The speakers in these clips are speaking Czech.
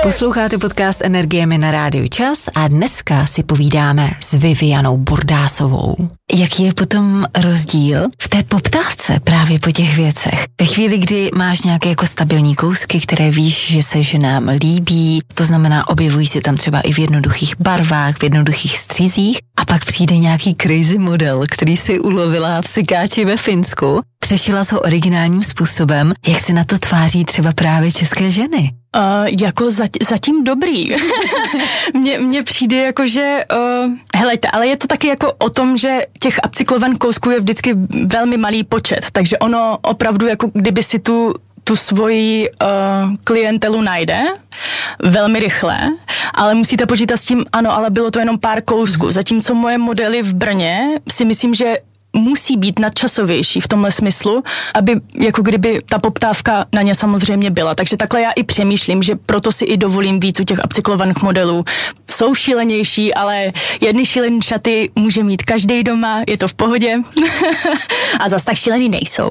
Posloucháte podcast Energiemi na Rádiu Čas a dneska si povídáme s Vivianou Burdásovou. Jaký je potom rozdíl v té poptávce právě po těch věcech? Ve chvíli, kdy máš nějaké jako stabilní kousky, které víš, že se ženám líbí, to znamená objevují se tam třeba i v jednoduchých barvách, v jednoduchých střízích a pak přijde nějaký crazy model, který si ulovila v sekáči ve Finsku, přešila ho originálním způsobem. Jak se na to tváří třeba právě české ženy? Jako zatím dobrý. Mně přijde jako, že helejte, ale je to taky jako o tom, že těch upcyklovaných kousků je vždycky velmi malý počet, takže ono opravdu jako kdyby si tu svoji klientelu najde velmi rychle, ale musíte počítat s tím, ano, ale bylo to jenom pár kousků, zatímco moje modely v Brně si myslím, že musí být nadčasovější v tomhle smyslu, aby jako kdyby ta poptávka na ně samozřejmě byla. Takže takhle já i přemýšlím, že proto si i dovolím víc u těch upcyklovaných modelů. Jsou šílenější, ale jedny šílený šaty může mít každý doma, je to v pohodě. A zas tak šílený nejsou.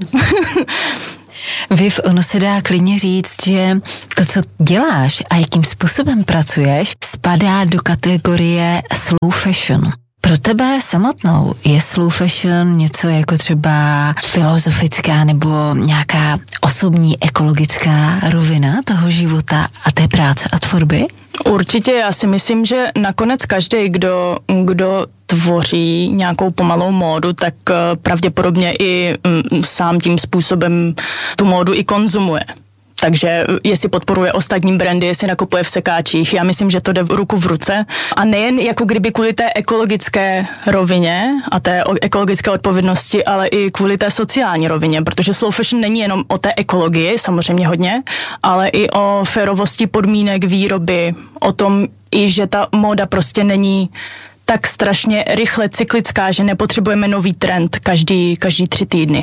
Viv, ono se dá klidně říct, že to, co děláš a jakým způsobem pracuješ, spadá do kategorie slow fashion. Pro tebe samotnou je slow fashion něco jako třeba filozofická nebo nějaká osobní ekologická rovina toho života a té práce a tvorby? Určitě, já si myslím, že nakonec každý, kdo tvoří nějakou pomalou módu, tak pravděpodobně i sám tím způsobem tu módu i konzumuje. Takže jestli podporuje ostatní brandy, jestli nakupuje v sekáčích, já myslím, že to jde ruku v ruce. A nejen jako kdyby kvůli té ekologické rovině a té ekologické odpovědnosti, ale i kvůli té sociální rovině, protože slow fashion není jenom o té ekologii, samozřejmě hodně, ale i o férovosti podmínek výroby, o tom i, že ta móda prostě není tak strašně rychle cyklická, že nepotřebujeme nový trend každý 3 týdny.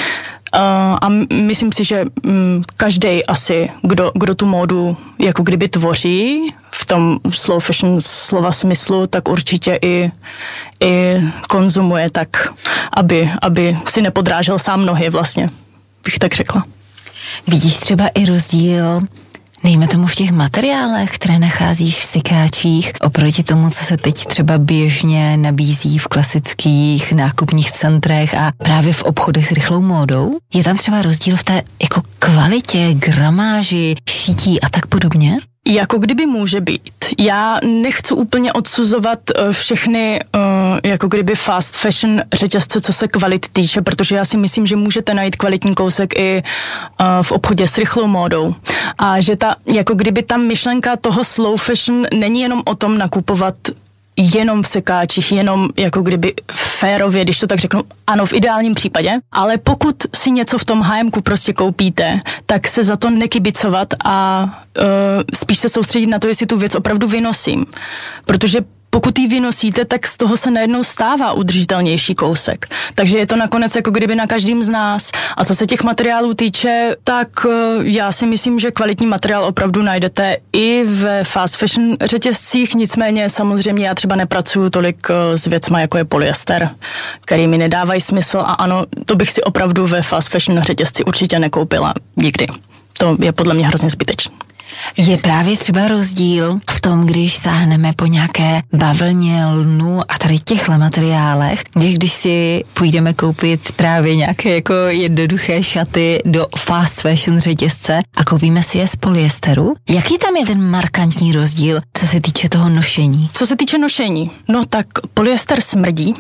A myslím si, že každý asi, kdo tu módu jako kdyby tvoří v tom slow fashion slova smyslu, tak určitě i konzumuje tak, aby si nepodrážel sám nohy vlastně, bych tak řekla. Vidíš třeba i rozdíl, dejme tomu v těch materiálech, které nacházíš v sekáčích, oproti tomu, co se teď třeba běžně nabízí v klasických nákupních centrech a právě v obchodech s rychlou módou? Je tam třeba rozdíl v té jako kvalitě, gramáži, šití a tak podobně? Jako kdyby může být. Já nechci úplně odsuzovat všechny jako kdyby fast fashion řetězce, co se kvality týče, protože já si myslím, že můžete najít kvalitní kousek i v obchodě s rychlou módou. A že jako kdyby ta myšlenka toho slow fashion není jenom o tom nakupovat jenom v sekáčích, jenom jako kdyby férově, když to tak řeknu, ano, v ideálním případě, ale pokud si něco v tom H&Mku prostě koupíte, tak se za to nekibicovat a spíš se soustředit na to, jestli tu věc opravdu vynosím. Protože pokud ji vynosíte, tak z toho se najednou stává udržitelnější kousek. Takže je to nakonec jako kdyby na každým z nás. A co se těch materiálů týče, tak já si myslím, že kvalitní materiál opravdu najdete i v fast fashion řetězcích, nicméně samozřejmě já třeba nepracuju tolik s věcma, jako je polyester, který mi nedávají smysl a ano, to bych si opravdu ve fast fashion řetězci určitě nekoupila nikdy. To je podle mě hrozně zbytečné. Je právě třeba rozdíl v tom, když sáhneme po nějaké bavlně, lnu a tady těchhle materiálech, když si půjdeme koupit právě nějaké jako jednoduché šaty do fast fashion řetězce a koupíme si je z polyesteru. Jaký tam je ten markantní rozdíl, co se týče toho nošení? Co se týče nošení? No tak polyester smrdí.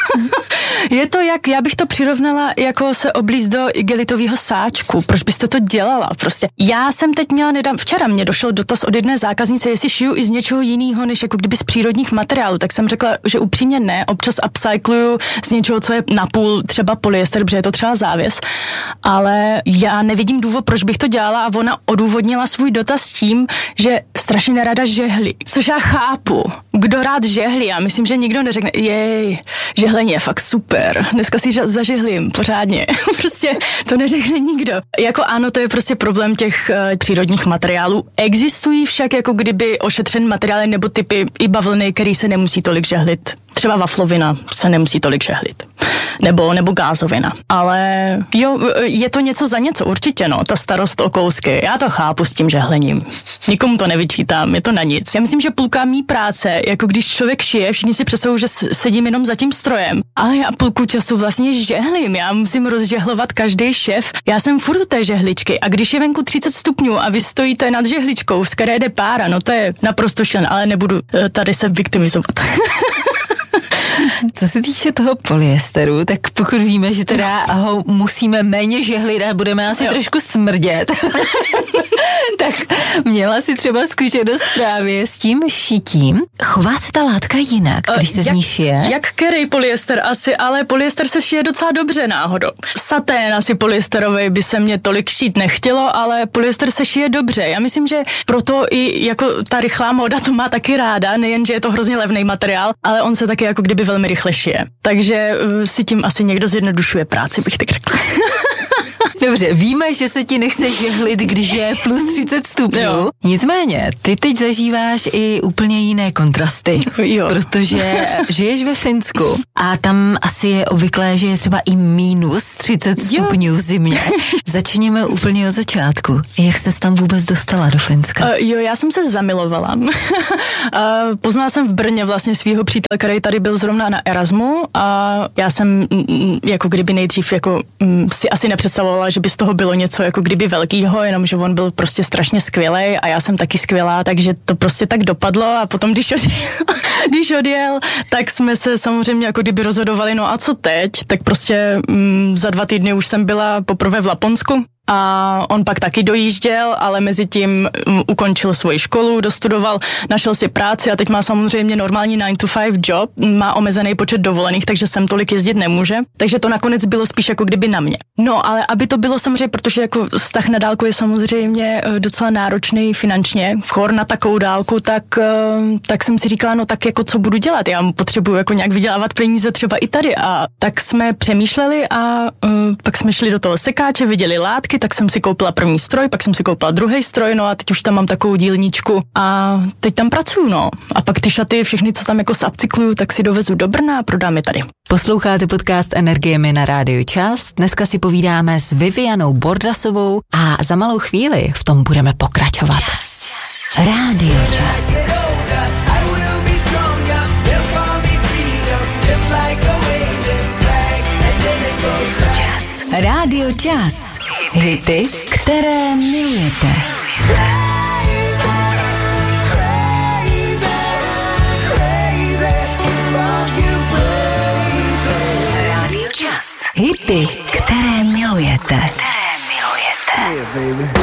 Je to jak, já bych to přirovnala, jako se oblízt do igelitového sáčku. Proč byste to dělala? Prostě já jsem teď měla včera mě došel dotaz od jedné zákaznice, jestli šiju i z něčeho jiného, než jako kdyby z přírodních materiálů. Tak jsem řekla, že upřímně ne, občas upcycluju z něčeho, co je napůl třeba polyester, protože je to třeba závěs, ale já nevidím důvod, proč bych to dělala a ona odůvodnila svůj dotaz tím, že strašně nerada žehlí, což já chápu. Kdo rád žehlí? Já myslím, že nikdo neřekne, jej, žehlení je fakt super, dneska si zažehlím pořádně. Prostě to neřekne nikdo. Jako ano, to je prostě problém těch přírodních materiálů. Existují však jako kdyby ošetřen materiály nebo typy i bavlny, který se nemusí tolik žehlit. Třeba vaflovina se nemusí tolik žehlit. nebo gázovina. Ale jo, je to něco za něco, určitě, no, ta starost o kousky. Já to chápu s tím žehlením. Nikomu to nevyčítám, je to na nic. Já myslím, že půlka mý práce, jako když člověk šije, všichni si představují, že sedím jenom za tím strojem, ale já půlku času vlastně žehlím, já musím rozžehlovat každý šef. Já jsem furt u té žehličky a když je venku 30 stupňů a vy stojíte nad žehličkou, z které jde pára, no to je naprosto šílené, ale nebudu tady se viktimizovat. Co se týče toho polyesteru, tak pokud víme, že teda ho musíme méně žehlit a budeme asi trošku smrdět, tak měla si třeba zkušenost právě s tím šitím. Chová se ta látka jinak, když se z ní šije? Jak který polyester asi, ale polyester se šije docela dobře náhodou. Satén asi polyesterový by se mě tolik šít nechtělo, ale polyester se šije dobře. Já myslím, že proto i jako ta rychlá móda to má taky ráda, nejen, že je to hrozně levný materiál, ale on se taky jako kdyby velmi rychle šije. Takže si tím asi někdo zjednodušuje práci, bych tak řekla. Dobře, víme, že se ti nechce žehlit, když je plus 30 stupňů. Jo. Nicméně, ty teď zažíváš i úplně jiné kontrasty. Jo. Protože žiješ ve Finsku a tam asi je obvyklé, že je třeba i minus 30 stupňů v zimě. Začněme úplně od začátku. Jak ses tam vůbec dostala do Finska? Já jsem se zamilovala. Poznala jsem v Brně vlastně svýho přítele, který tady byl zrovna na Erasmu a já jsem jako kdyby nejdřív jako si asi nepředstavovala, že by z toho bylo něco jako kdyby velkýho, jenomže on byl prostě strašně skvělej a já jsem taky skvělá, takže to prostě tak dopadlo a potom, když odjel, tak jsme se samozřejmě jako kdyby rozhodovali, no a co teď? Tak prostě za 2 týdny už jsem byla poprvé v Laponsku. A on pak taky dojížděl, ale mezi tím ukončil svoji školu, dostudoval, našel si práci a teď má samozřejmě normální 9 to 5 job, má omezený počet dovolených, takže sem tolik jezdit nemůže. Takže to nakonec bylo spíš jako kdyby na mě. No, ale aby to bylo samozřejmě, protože jako vztah na dálku je samozřejmě docela náročný finančně, vchor na takovou dálku, tak jsem si říkala, no tak jako co budu dělat? Já potřebuju jako nějak vydělávat peníze třeba i tady. A tak jsme přemýšleli a pak jsme šli do toho sekáče, viděli látky, tak jsem si koupila první stroj, pak jsem si koupila druhý stroj, no a teď už tam mám takovou dílničku a teď tam pracuju, no. A pak ty šaty, všechny, co tam jako upcykluju, tak si dovezu do Brna a prodám je tady. Posloucháte podcast Energiemi na Rádiu Čas. Dneska si povídáme s Vivianou Bordasovou a za malou chvíli v tom budeme pokračovat. Rádio Čas. Rádio Čas. Hity, které milujete. Rádio Čas. Hity, které milujete. Yeah, baby.